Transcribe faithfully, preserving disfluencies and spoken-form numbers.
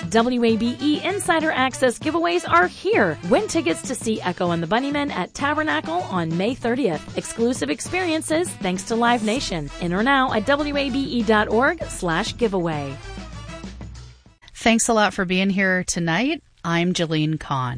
W A B E Insider Access giveaways are here. Win tickets to see Echo and the Bunnymen at Tabernacle on May thirtieth. Exclusive experiences thanks to Live Nation. Enter now at W A B E dot org slash giveaway. Thanks a lot for being here tonight. I'm Jillian Kahn.